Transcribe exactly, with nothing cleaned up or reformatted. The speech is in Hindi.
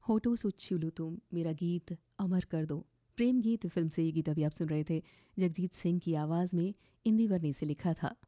होठों से छू तुम मेरा गीत अमर कर दो। प्रेम गीत फिल्म से ये गीत अभी आप सुन रहे थे। जगजीत सिंह की आवाज़ में इंदिवर ने इसे लिखा था।